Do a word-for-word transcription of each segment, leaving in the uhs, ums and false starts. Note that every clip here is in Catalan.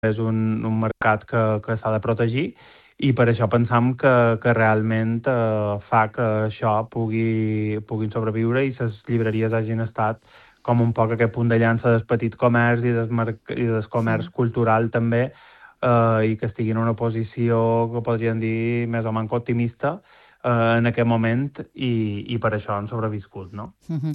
és un, un mercat que, que s'ha de protegir i per això pensam que, que realment eh, fa que això pugui, puguin sobreviure i les llibreries hagin estat com un poc aquest punt de llança del petit comerç i del, i del comerç Sí. cultural també eh, i que estiguin en una posició que podríem dir més o menys optimista eh, en aquest moment i, i per això han sobreviscut, no? Uh -huh.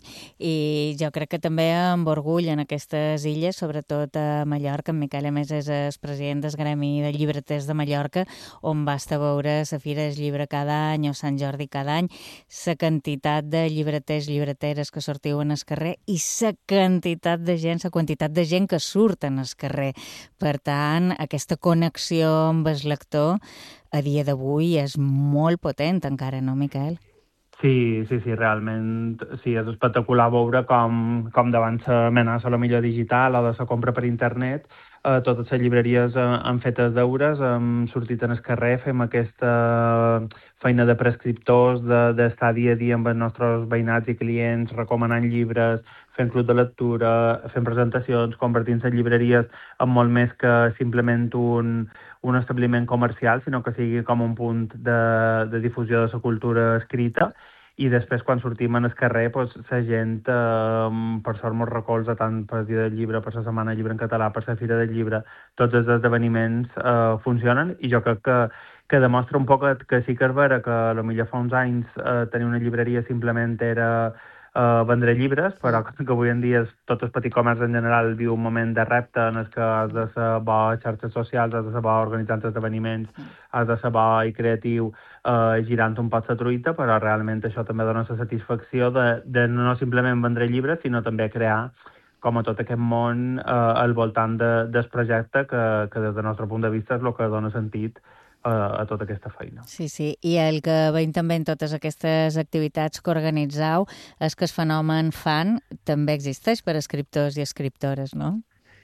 I jo crec que també amb orgull en aquestes illes, sobretot a Mallorca. En Miquel, a més, és el president del Gremi de Llibreters de Mallorca, on basta veure la Fira del Llibre cada any o Sant Jordi cada any, la quantitat de llibreters, llibreteres que sortiu en el carrer i la quantitat de gent, la quantitat de gent que surt en el carrer. Per tant, aquesta connexió amb el lector a dia d'avui és molt potent encara, no, Miquel? Sí, sí, sí, realment sí, és espectacular veure com, com davant l'amenaça a la millor digital o de la compra per internet eh, totes les llibreries eh, han fet els deures, hem sortit en el carrer, fem aquesta feina de prescriptors, d'estar de, dia a dia amb els nostres veïnats i clients, recomanant llibres, fent club de lectura, fent presentacions, convertint les llibreries en molt més que simplement un, un establiment comercial, sinó que sigui com un punt de, de difusió de la cultura escrita i després quan sortim en el carrer pues, la gent eh, per sort mos recolza tant per dia del llibre, per la setmana del llibre en català, per la fira del llibre, tots els esdeveniments eh, funcionen i jo crec que, que demostra un poc que sí que és vera que potser fa uns anys eh, tenir una llibreria simplement era eh, vendre llibres, però que, que avui en dia tot el petit comerç en general viu un moment de repte en el que has de ser bo a xarxes socials, has de ser bo organitzant esdeveniments, has de ser bo i creatiu eh, girant un pot la truita, però realment això també dona la satisfacció de, de no simplement vendre llibres, sinó també crear com a tot aquest món eh, al voltant de, del projecte que, que des del nostre punt de vista és el que dona sentit eh, a tota aquesta feina. Sí, sí, i el que veiem també en totes aquestes activitats que organitzau és que el fenomen fan també existeix per a escriptors i escriptores, no?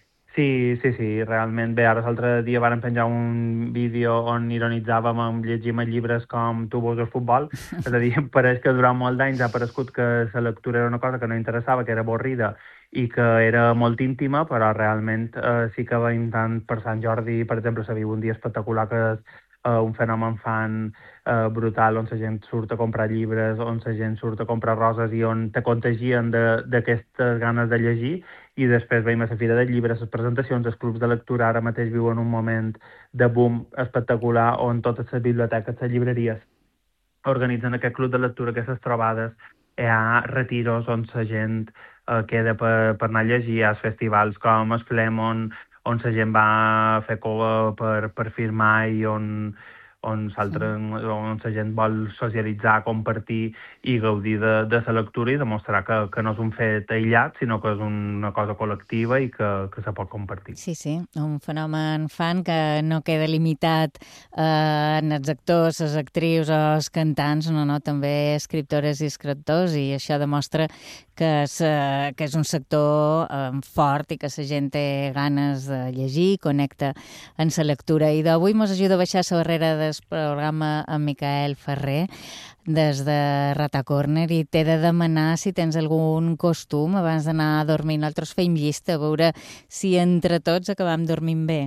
Sí, sí, sí, realment bé. Ara l'altre dia varen penjar un vídeo on ironitzàvem amb llegir més llibres com Tu vols el futbol. És a dir, pareix que durant molts anys ha parescut que la lectura era una cosa que no interessava, que era avorrida i que era molt íntima, però realment eh, sí que veiem tant per Sant Jordi, per exemple, se viu un dia espectacular que és eh, un fenomen fan eh, brutal on la gent surt a comprar llibres, on la gent surt a comprar roses i on te contagien d'aquestes ganes de llegir i després veiem a la Fira del Llibre, les presentacions, els clubs de lectura ara mateix viuen un moment de boom espectacular on totes les biblioteques, les llibreries organitzen aquest club de lectura, aquestes trobades, hi ha retiros on la gent eh, queda per, per anar a llegir, hi ha festivals com el Flem on, on la gent va a fer cova per, per firmar i on, on, on la gent vol socialitzar, compartir i gaudir de, de la lectura i demostrar que, que no és un fet aïllat, sinó que és una cosa col·lectiva i que, que se pot compartir. Sí, sí, un fenomen fan que no queda limitat eh, en els actors, les actrius o els cantants, no, no, també escriptores i escriptors, i això demostra que és, eh, que és un sector eh, fort i que la gent té ganes de llegir, connecta en la lectura. I d'avui mos ajuda a baixar la barrera del programa amb Miquel Ferrer, des de Rata Corner, i t'he de demanar si tens algun costum abans d'anar a dormir. Nosaltres feim llista a veure si entre tots acabam dormint bé.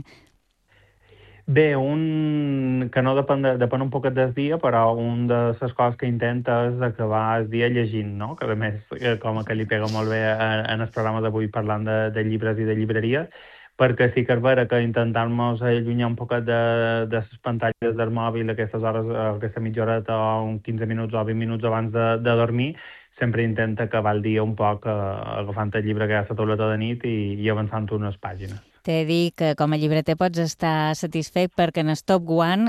Bé, un que no depèn, de, depèn un poquet del dia, però un de les coses que intenta és acabar el dia llegint, no? Que a més, com que li pega molt bé en el programa d'avui parlant de, de llibres i de llibreria, perquè sí que és vera que intentant-nos allunyar un poquet de, de les pantalles del mòbil aquestes hores, aquesta mitja horeta o uns quinze minuts o vint minuts abans de, de dormir, sempre intenta acabar el dia un poc eh, agafant el llibre que hi ha a la tauleta de nit i, i avançant unes pàgines. T'he de dir que com a llibreter pots estar satisfet perquè en el top one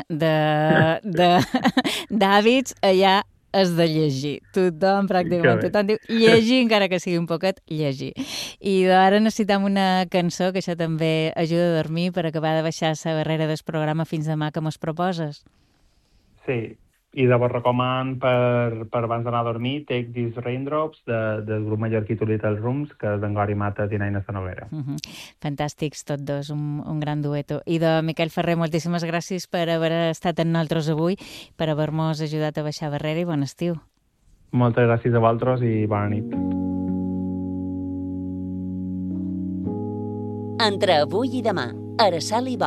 d'hàbits allà és de llegir. Tothom, pràcticament tothom diu llegir, encara que sigui un poquet, llegir. I ara necessitem una cançó, que això també ajuda a dormir, per acabar de baixar la barrera del programa fins demà, que mos proposes. Sí, i de vos recoman per, per abans d'anar a dormir Take These Raindrops de, del grup mallorquí Two Little Rooms, que és d'en Gori Matas i Naina Sanoguera. Uh -huh. Fantàstics tots dos, un, un gran dueto. I de Miquel Ferrer, moltíssimes gràcies per haver estat amb nosaltres avui, per haver-nos ajudat a baixar barrera, i bon estiu. Moltes gràcies a vosaltres i bona nit. Entre avui i demà. Araceli